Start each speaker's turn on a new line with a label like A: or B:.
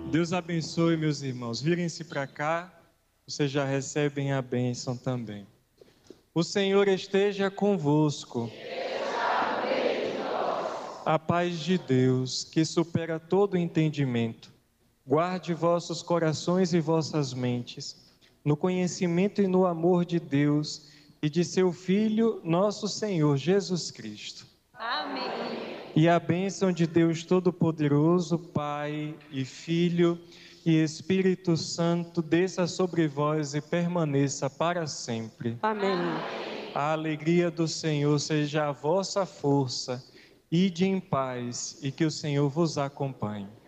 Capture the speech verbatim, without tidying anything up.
A: Deus abençoe, meus irmãos. Virem-se para cá, vocês já recebem a bênção também. O Senhor esteja convosco. A paz de Deus, que supera todo entendimento, guarde vossos corações e vossas mentes, no conhecimento e no amor de Deus e de seu Filho, nosso Senhor Jesus Cristo.
B: Amém.
A: E a bênção de Deus Todo-Poderoso, Pai e Filho e Espírito Santo, desça sobre vós e permaneça para sempre.
B: Amém.
A: A alegria do Senhor seja a vossa força. Ide em paz e que o Senhor vos acompanhe.